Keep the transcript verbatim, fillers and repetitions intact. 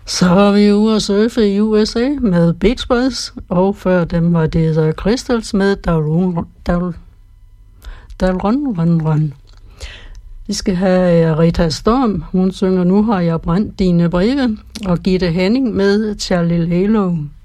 Så er vi ude og surfe i U S A med Beach Boys, og før dem var det The Crystals med Dal Dal Dal Run Run Run. Vi skal have Rita Storm, hun synger Nu har jeg brændt dine breve, og Gitte Henning med Charlie Lalo.